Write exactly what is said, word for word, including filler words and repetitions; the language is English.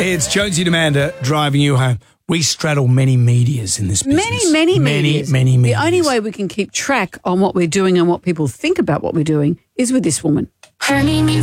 It's Jonesy and Amanda driving you home. We straddle many medias in this business. Many, many, many, medias. many medias. The only way we can keep track on what we're doing and what people think about what we're doing is with this woman. Her name is